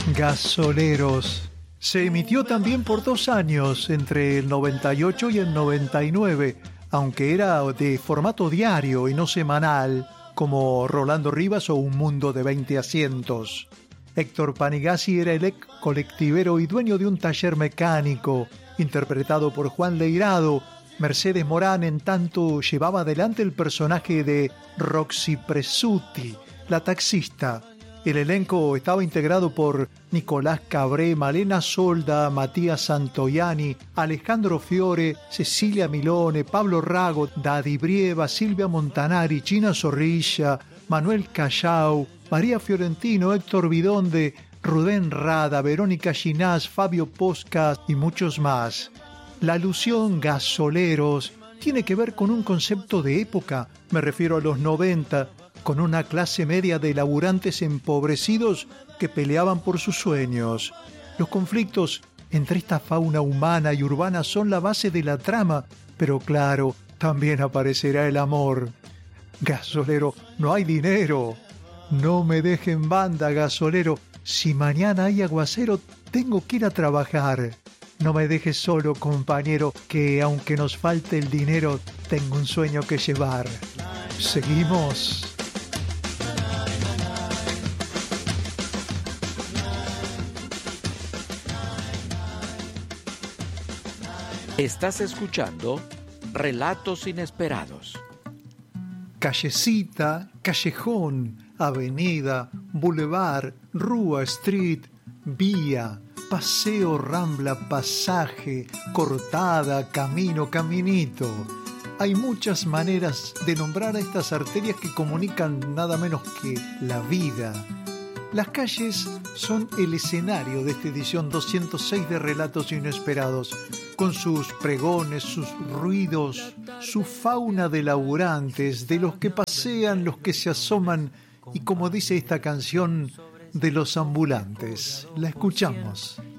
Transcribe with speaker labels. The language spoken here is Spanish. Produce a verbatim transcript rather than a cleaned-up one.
Speaker 1: Gasoleros. Se emitió también por dos años, entre el noventa y ocho y el noventa y nueve, aunque era de formato diario y no semanal, como Rolando Rivas o Un Mundo de veinte asientos. Héctor Panigasi era el ex colectivero y dueño de un taller mecánico, interpretado por Juan Leirado. Mercedes Morán, en tanto, llevaba adelante el personaje de Roxy Presutti, la taxista. El elenco estaba integrado por Nicolás Cabré, Malena Solda, Matías Santoianni, Alejandro Fiore, Cecilia Milone, Pablo Rago, Daddy Brieva, Silvia Montanari, China Zorrilla, Manuel Callao, María Fiorentino, Héctor Bidonde, Rubén Rada, Verónica Ginás, Fabio Poscas y muchos más. La alusión gasoleros tiene que ver con un concepto de época, me refiero a los noventa, con una clase media de laburantes empobrecidos que peleaban por sus sueños. Los conflictos entre esta fauna humana y urbana son la base de la trama, pero claro, también aparecerá el amor. Gasolero, no hay dinero. No me dejen banda, gasolero. Si mañana hay aguacero, tengo que ir a trabajar. No me dejes solo, compañero, que aunque nos falte el dinero, tengo un sueño que llevar. Seguimos.
Speaker 2: Estás escuchando Relatos Inesperados.
Speaker 1: Callecita, callejón, avenida, boulevard, rúa, street, vía, paseo, rambla, pasaje, cortada, camino, caminito. Hay muchas maneras de nombrar a estas arterias que comunican nada menos que la vida. Las calles son el escenario de esta edición doscientos seis de Relatos Inesperados, con sus pregones, sus ruidos, su fauna de laburantes, de los que pasean, los que se asoman y, como dice esta canción, de los ambulantes. La escuchamos.